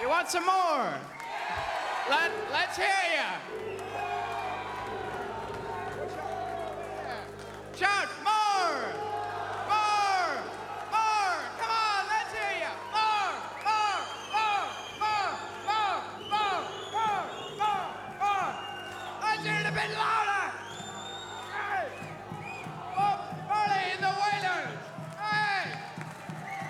You want some more? Let's hear you. Shout more! More! More! Come on, let's hear you. More! More! More! More! More! More! More! More! More! Let's hear it a bit louder!